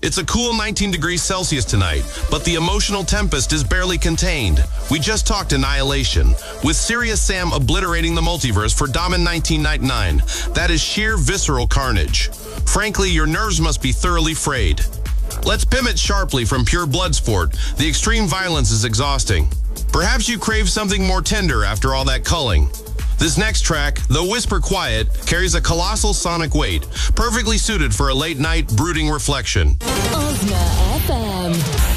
It's a cool 19 degrees Celsius tonight, but the emotional tempest is barely contained. We just talked Annihilation, with Serious Sam obliterating the multiverse for Damen 1999. That is sheer visceral carnage. Frankly, your nerves must be thoroughly frayed. Let's pivot sharply from pure blood sport. The extreme violence is exhausting. Perhaps you crave something more tender after all that culling. This next track, though whisper quiet, carries a colossal sonic weight, perfectly suited for a late-night brooding reflection. Ozma FM.